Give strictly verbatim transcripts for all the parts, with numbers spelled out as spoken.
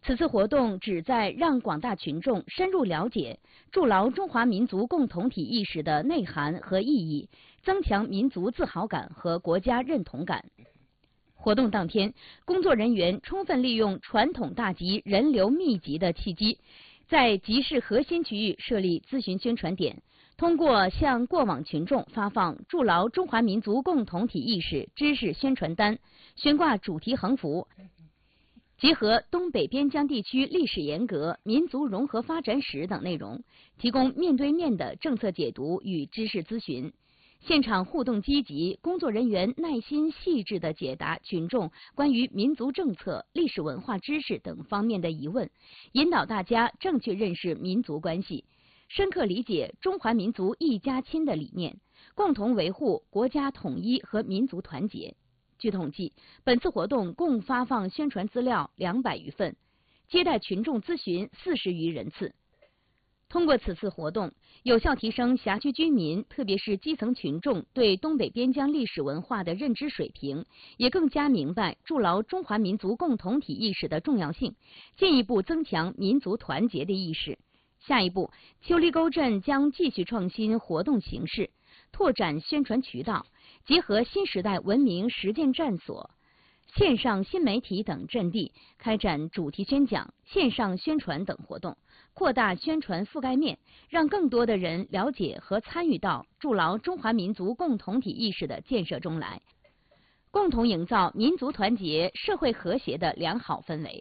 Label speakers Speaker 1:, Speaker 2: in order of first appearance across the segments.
Speaker 1: 此次活动旨在让广大群众深入了解筑牢中华民族共同体意识的内涵和意义，增强民族自豪感和国家认同感。活动当天，工作人员充分利用传统大集人流密集的契机，在集市核心区域设立咨询宣传点，通过向过往群众发放筑牢中华民族共同体意识知识宣传单、悬挂主题横幅，结合东北边疆地区历史沿革、民族融合发展史等内容，提供面对面的政策解读与知识咨询。现场互动积极，工作人员耐心细致地解答群众关于民族政策、历史文化知识等方面的疑问，引导大家正确认识民族关系，深刻理解中华民族一家亲的理念，共同维护国家统一和民族团结。据统计，本次活动共发放宣传资料两百余份，接待群众咨询四十余人次。通过此次活动，有效提升辖区居民，特别是基层群众对东北边疆历史文化的认知水平，也更加明白筑牢中华民族共同体意识的重要性，进一步增强民族团结的意识。下一步，秋梨沟镇将继续创新活动形式，拓展宣传渠道，结合新时代文明实践站所、线上新媒体等阵地，开展主题宣讲、线上宣传等活动，扩大宣传覆盖面，让更多的人了解和参与到筑牢中华民族共同体意识的建设中来，共同营造民族团结、社会和谐的良好氛围。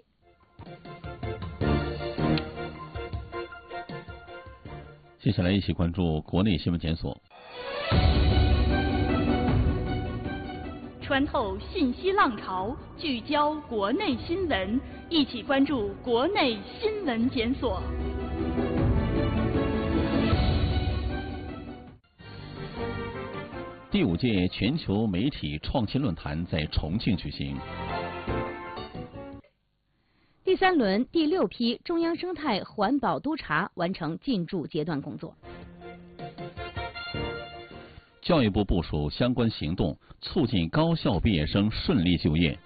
Speaker 2: 接下来一起关注国内新闻检索。
Speaker 3: 穿透信息浪潮，聚焦国内新闻，一起关注国内新闻检索。
Speaker 2: 第五届全球媒体创新论坛在重庆举行。
Speaker 1: 第三轮第六批中央生态环保督查完成进驻阶段工作。
Speaker 2: 教育部部署相关行动，促进高校毕业生顺利就业。